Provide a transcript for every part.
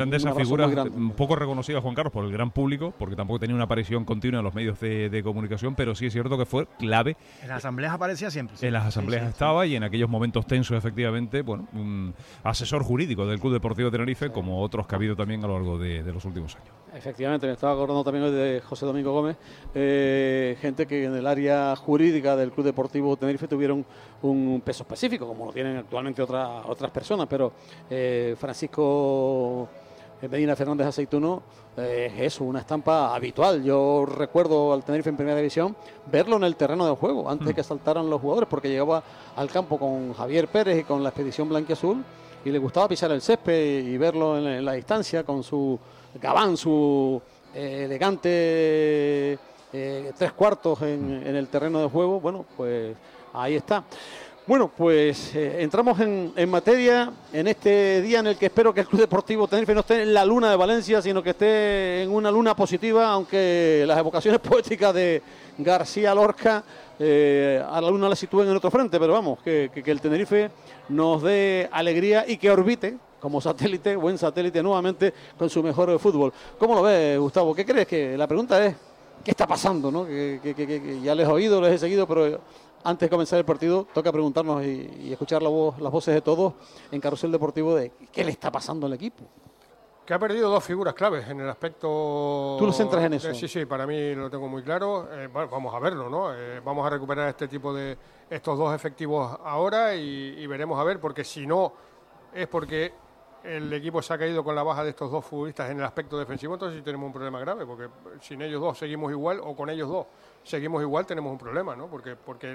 de esas figuras un poco reconocidas, Juan Carlos, por el gran público, porque tampoco tenía una aparición continua en los medios de comunicación, pero sí es cierto que fue clave. En las asambleas aparecía siempre. Sí. En las asambleas estaba y en aquellos momentos tensos, efectivamente, bueno, un asesor jurídico del Club Deportivo Tenerife, como otros que ha habido también a lo largo de los últimos años. Efectivamente, me estaba acordando también hoy de José Domingo Gómez, gente que en el área jurídica del Club Deportivo Tenerife tuvieron un peso específico, como lo tienen actualmente otras personas, pero Francisco Medina Fernández Aceituno es una estampa habitual. Yo recuerdo al Tenerife en Primera División verlo en el terreno de juego antes de que saltaran los jugadores, porque llegaba al campo con Javier Pérez y con la expedición blanquiazul y le gustaba pisar el césped y verlo en la distancia con su gabán, su elegante 3/4 en el terreno de juego. Bueno, pues ahí está. Bueno, pues entramos en materia en este día en el que espero que el Club Deportivo Tenerife no esté en la luna de Valencia, sino que esté en una luna positiva, aunque las evocaciones poéticas de García Lorca a la luna la sitúen en otro frente, pero vamos, que el Tenerife nos dé alegría y que orbite como satélite, buen satélite nuevamente, con su mejor fútbol. ¿Cómo lo ves, Gustavo? ¿Qué crees? Que la pregunta es, ¿qué está pasando? ¿No? Que ya les he oído, les he seguido, pero antes de comenzar el partido toca preguntarnos y escuchar las voces de todos en Carrusel Deportivo de qué le está pasando al equipo. Que ha perdido dos figuras claves en el aspecto... ¿Tú lo centras en eso? Sí, para mí lo tengo muy claro. Bueno, vamos a verlo, ¿no? Vamos a recuperar estos dos efectivos ahora y veremos a ver, porque si no es porque el equipo se ha caído con la baja de estos dos futbolistas en el aspecto defensivo, entonces sí tenemos un problema grave, porque sin ellos dos seguimos igual, o con ellos dos seguimos igual, tenemos un problema, ¿no? Porque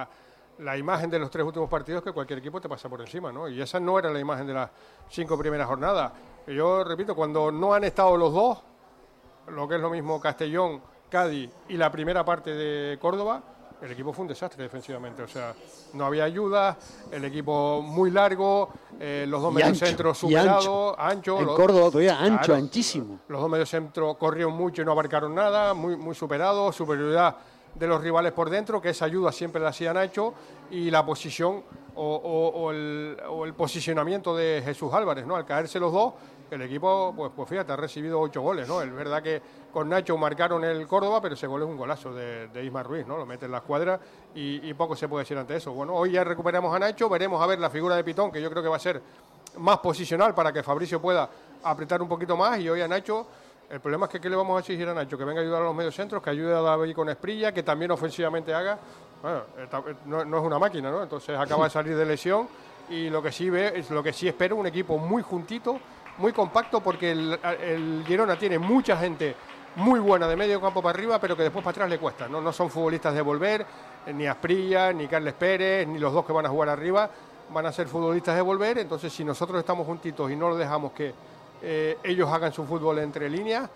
la imagen de los 3 últimos partidos es que cualquier equipo te pasa por encima, ¿no? Y esa no era la imagen de las 5 primeras jornadas. Yo repito, cuando no han estado los dos, lo que es lo mismo Castellón, Cádiz y la primera parte de Córdoba, el equipo fue un desastre defensivamente. O sea, no había ayuda, el equipo muy largo, los dos mediocentros superados, ancho. En Córdoba todavía ancho, claro, anchísimo. Los dos mediocentros corrieron mucho y no abarcaron nada, muy superados, superioridad de los rivales por dentro, que esa ayuda siempre la hacía Nacho, y la posición o el posicionamiento de Jesús Álvarez, ¿no? Al caerse los dos, el equipo, pues fíjate, ha recibido 8 goles, ¿no? Es verdad que con Nacho marcaron el Córdoba, pero ese gol es un golazo de Ismar Ruiz, ¿no? Lo mete en la escuadra y poco se puede decir ante eso. Bueno, hoy ya recuperamos a Nacho, veremos a ver la figura de Pitón, que yo creo que va a ser más posicional para que Fabricio pueda apretar un poquito más, y hoy a Nacho... El problema es que ¿qué le vamos a exigir a Nacho? Que venga a ayudar a los mediocentros, que ayude a David con Esprilla, que también ofensivamente haga. Bueno, no es una máquina, ¿no? Entonces acaba de salir de lesión, y lo que sí espero, un equipo muy juntito, muy compacto, porque el Girona tiene mucha gente muy buena de medio campo para arriba, pero que después para atrás le cuesta, ¿no? No son futbolistas de volver, ni Asprilla, ni Carles Pérez, ni los dos que van a jugar arriba, van a ser futbolistas de volver. Entonces, si nosotros estamos juntitos y no lo dejamos que ellos hagan su fútbol entre líneas,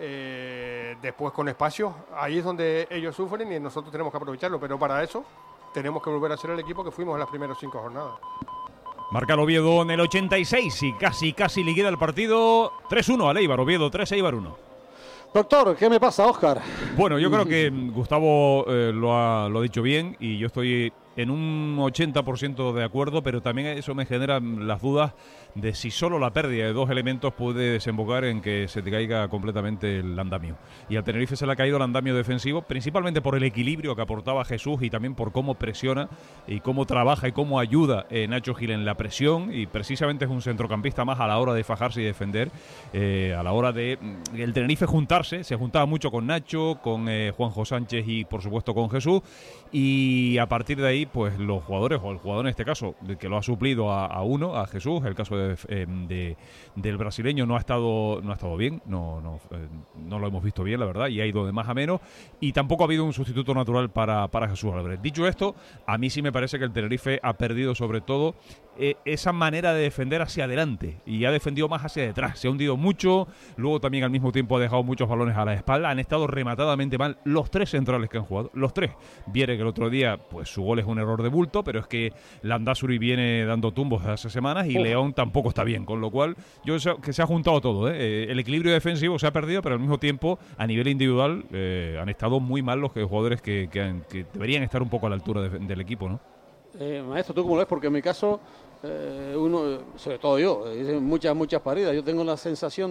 después con espacios, ahí es donde ellos sufren y nosotros tenemos que aprovecharlo, pero para eso tenemos que volver a ser el equipo que fuimos en las primeras 5 jornadas. Marca el Oviedo en el 86 y casi liquida el partido. 3-1 al Eibar, Oviedo 3, Eibar 1. Doctor, ¿qué me pasa, Óscar? Bueno, yo creo que Gustavo lo ha dicho bien, y yo estoy en un 80% de acuerdo, pero también eso me genera las dudas de si solo la pérdida de 2 elementos puede desembocar en que se te caiga completamente el andamio. Y al Tenerife se le ha caído el andamio defensivo, principalmente por el equilibrio que aportaba Jesús y también por cómo presiona y cómo trabaja y cómo ayuda Nacho Gil en la presión, y precisamente es un centrocampista más a la hora de fajarse y defender, a la hora de el Tenerife juntarse. Se juntaba mucho con Nacho, con Juanjo Sánchez y por supuesto con Jesús, y a partir de ahí pues los jugadores, o el jugador en este caso que lo ha suplido a Jesús, el caso del brasileño no ha estado bien, no lo hemos visto bien, la verdad, y ha ido de más a menos, y tampoco ha habido un sustituto natural para Jesús Álvarez. Dicho esto, a mí sí me parece que el Tenerife ha perdido sobre todo esa manera de defender hacia adelante, y ha defendido más hacia detrás, se ha hundido mucho, luego también al mismo tiempo ha dejado muchos balones a la espalda, han estado rematadamente mal los 3 centrales que han jugado, los 3. Viere que el otro día pues su gol es un error de bulto, pero es que Landázuri viene dando tumbos hace semanas y León tampoco está bien, con lo cual yo creo que se ha juntado todo, el equilibrio defensivo se ha perdido, pero al mismo tiempo a nivel individual han estado muy mal los jugadores que deberían estar un poco a la altura del equipo, ¿no? Maestro, ¿tú cómo lo ves? Porque en mi caso uno, sobre todo yo, dicen muchas paridas. Yo tengo la sensación